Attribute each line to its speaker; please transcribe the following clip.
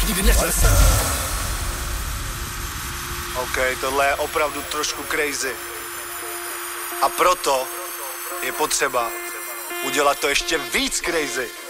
Speaker 1: nikdy neklesne.
Speaker 2: OK, tohle je opravdu trošku crazy. A proto je potřeba udělat to ještě víc crazy.